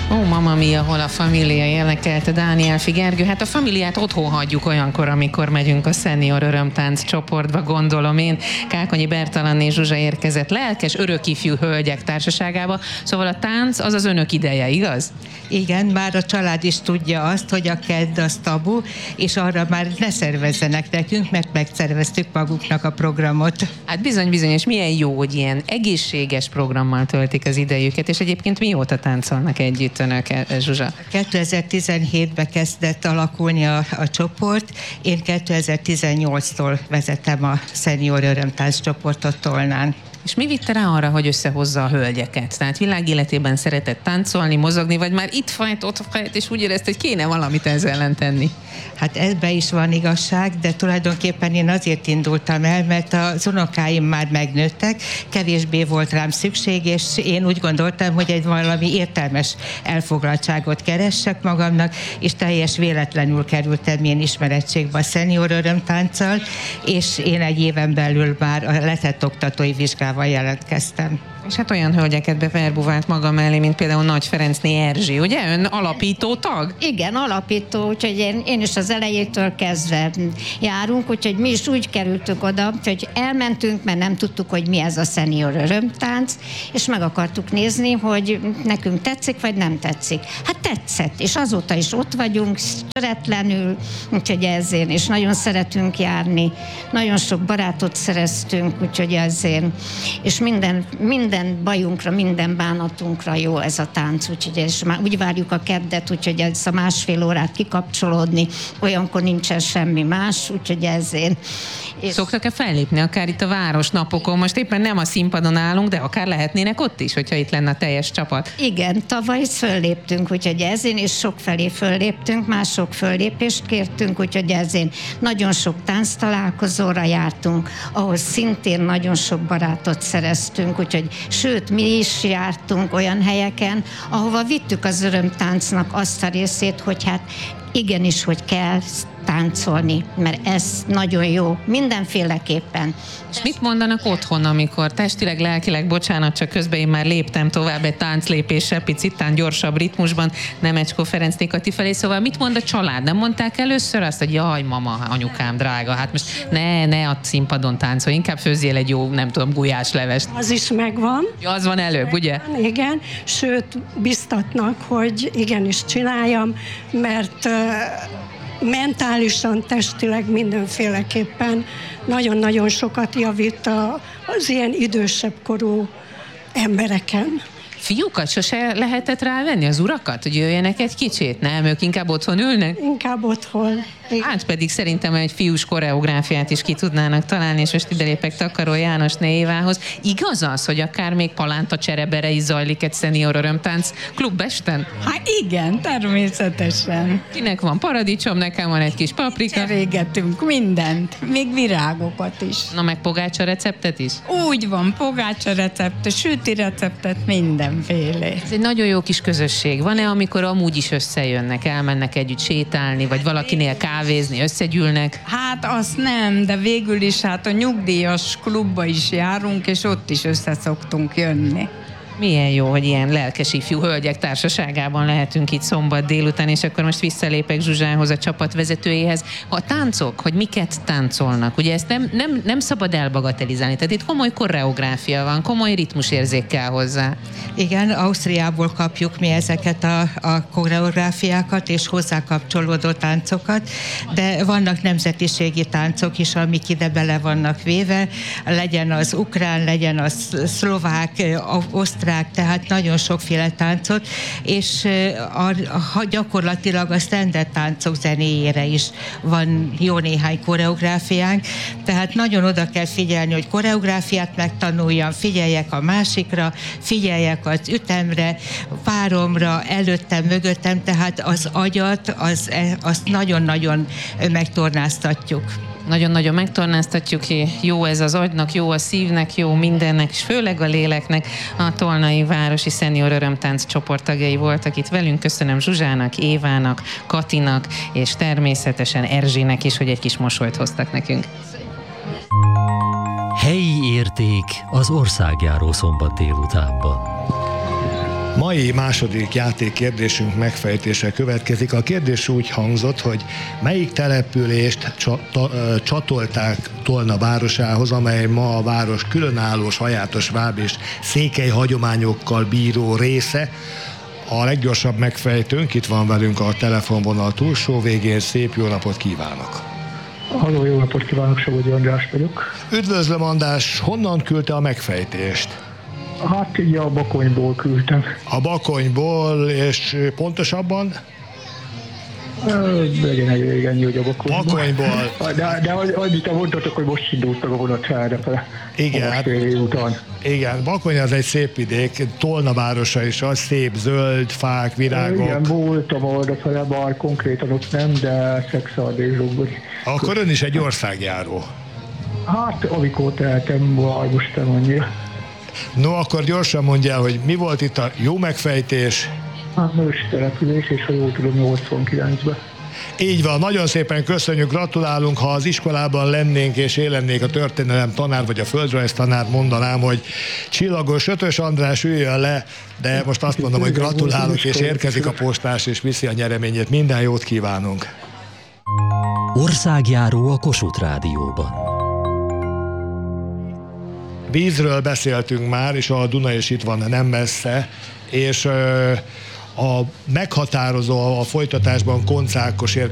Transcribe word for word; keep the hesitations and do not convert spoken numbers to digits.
Ó, Mamma Mia, hol a família, énekelte Dániel Figergő. Hát a familiát otthon hagyjuk olyankor, amikor megyünk a Senior Örömtánc csoportba, gondolom én. Kákonyi Bertalanné Zsuzsa érkezett lelkes, örökifjú hölgyek társaságába. Szóval a tánc az az önök ideje, igaz? Igen, már a család is tudja azt, hogy a kedd az tabu, és arra már ne szervezzenek nekünk, mert megszerveztük maguknak a programot. Hát bizony, bizony, és milyen jó, hogy ilyen egészséges programmal töltik az idejüket, és egyébként mióta táncolnak együtt önök, Zsuzsa? kétezer-tizenhétben kezdett alakulni a, a csoport, én kétezer-tizennyolctól vezetem a Senior Örömtánc csoportot Tolnán. És mi vitte rá arra, hogy összehozza a hölgyeket? Tehát világéletében szeretett táncolni, mozogni, vagy már itt fájt, ott fájt, és úgy érezte, hogy kéne valamit ezzel ellen tenni? Hát ebben is van igazság, de tulajdonképpen én azért indultam el, mert az unokáim már megnőttek, kevésbé volt rám szükség, és én úgy gondoltam, hogy egy valami értelmes elfoglaltságot keressek magamnak, és teljes véletlenül kerültem én ismerettségbe a Senior Örömtánccal, és én egy éven belül már a letett oktatói vizsgával jelentkeztem. És hát olyan hölgyeket beverbuvált maga mellé, mint például Nagy Ferencné Erzsi, ugye? Ön alapító tag? Igen, alapító, úgyhogy én, én is az elejétől kezdve járunk, úgyhogy mi is úgy kerültünk oda, hogy elmentünk, mert nem tudtuk, hogy mi ez a Senior Örömtánc, és meg akartuk nézni, hogy nekünk tetszik, vagy nem tetszik. Hát tetszett, és azóta is ott vagyunk, töretlenül, úgyhogy ezért, és nagyon szeretünk járni, nagyon sok barátot szereztünk, úgyhogy ezért, és minden, minden minden bajunkra, minden bánatunkra jó ez a tánc, úgyhogy és már úgy várjuk a keddet, úgyhogy ez a másfél órát kikapcsolódni, olyankor nincsen semmi más, úgyhogy ezért. És szoktak-e fellépni akár itt a városnapokon? Most éppen nem a színpadon állunk, de akár lehetnének ott is, hogyha itt lenne a teljes csapat. Igen, tavaly fölléptünk, úgyhogy ezért, és sok felé fölléptünk, már sok föllépést kértünk, úgyhogy ezért nagyon sok tánctalálkozóra jártunk, ahol szintén nagyon sok barátot szereztünk, úgyhogy sőt, mi is jártunk olyan helyeken, ahova vittük az örömtáncnak azt a részét, hogy hát igenis, hogy kell táncolni, mert ez nagyon jó, mindenféleképpen. És mit mondanak otthon, amikor testileg, lelkileg, bocsánat, csak közben én már léptem tovább egy tánclépéssel, picitán gyorsabb ritmusban, Nemecskó Ferencné Kati felé, szóval mit mond a család? Nem mondták először azt, hogy jaj, mama, anyukám, drága, hát most ne, ne a színpadon táncolj, inkább főzzél egy jó, nem tudom, gulyáslevest. Az is megvan. Ja, az van előbb, megvan, ugye? Igen, sőt, biztatnak, hogy igenis csináljam, mert uh, mentálisan, testileg mindenféleképpen nagyon-nagyon sokat javít az ilyen idősebb korú embereken. Fiúkat sose lehetett rávenni, az urakat, hogy jöjjenek egy kicsit? Nem, ők inkább otthon ülnek? Inkább otthon. Hát pedig szerintem egy fiús koreográfiát is ki tudnának találni, és most ide lépek Takaró Jánosné Évához. Igaz az, hogy akár még Palánta Cserebere is zajlik egy Senior Örömtánc klubesten? Hát igen, természetesen. Kinek van paradicsom, nekem van egy kis paprika. Cserégetünk mindent, még virágokat is. Na meg pogácsa receptet is? Úgy van, pogácsa receptet, süti receptet, mindenféle. Ez egy nagyon jó kis közösség. Van-e, amikor amúgy is összejönnek, elmennek együtt sétálni, vagy valakinél kávézni, összegyűlnek? Hát azt nem, de végül is hát a nyugdíjas klubba is járunk, és ott is össze szoktunk jönni. Milyen jó, hogy ilyen lelkes ifjú hölgyek társaságában lehetünk itt szombat délután, és akkor most visszalépek Zsuzsához, a csapatvezetőjéhez. A táncok, hogy miket táncolnak, ugye ezt nem, nem, nem szabad elbagatelizálni, tehát itt komoly koreográfia van, komoly ritmusérzék kell hozzá. Igen, Ausztriából kapjuk mi ezeket a, a koreográfiákat és hozzá kapcsolódó táncokat, de vannak nemzetiségi táncok is, amik ide bele vannak véve, legyen az ukrán, legyen az szlovák, osztrák, tehát nagyon sokféle táncot, és a, a, gyakorlatilag a standard táncok zenéjére is van jó néhány koreográfiánk, tehát nagyon oda kell figyelni, hogy koreográfiát megtanuljam, figyeljek a másikra, figyeljek az ütemre, páromra, előttem, mögöttem, tehát az agyat, az, azt nagyon-nagyon megtornáztatjuk. Nagyon-nagyon megtornáztatjuk, jó ez az agynak, jó a szívnek, jó mindennek, és főleg a léleknek. A Tolnai Városi Senior Örömtánc csoporttagjai voltak itt velünk. Köszönöm Zsuzsának, Évának, Katinak, és természetesen Erzsének is, hogy egy kis mosolyt hoztak nekünk. Helyi érték az országjáró szombat délutánban. Mai második játékkérdésünk megfejtése következik. A kérdés úgy hangzott, hogy melyik települést csatolták Tolna városához, amely ma a város különálló, sajátos váb és székely hagyományokkal bíró része. A leggyorsabb megfejtőnk itt van velünk a telefonvonal túlsó végén. Szép jó napot kívánok! Halló, jó napot kívánok, Somogyi András vagyok. Üdvözlöm, András, honnan küldte a megfejtést? Hát így a Bakonyból küldtem. A Bakonyból, és pontosabban? Legyen egy régen, hogy a Bakonyból. Bakonyból. De, de annyit mondtatok, hogy most indultak a vonat errefele. Igen, hát, igen, Bakony az egy szép vidék, Tolna városa is az, szép zöld, fák, virágok. Igen, voltam arrafele, bár konkrétan ott nem, de Szexárdézsóban. Akkor ön is egy országjáró. Hát, amikor tehetem, bár most nem annyira. No, akkor gyorsan mondja el, hogy mi volt itt a jó megfejtés? Hát most település, és ha jól tudom, nyolcvankilencben. Így van, nagyon szépen köszönjük, gratulálunk. Ha az iskolában lennénk és én lennék a történelem tanár vagy a földrajz tanár, mondanám, hogy csillagos Ötös András üljön le, de most azt mondom, hogy gratulálunk, és érkezik a postás és viszi a nyereményét. Minden jót kívánunk! Országjáró a Kossuth Rádióban. Vízről beszéltünk már, és a Duna is itt van nem messze, és a meghatározó a folytatásban Koncz Ákos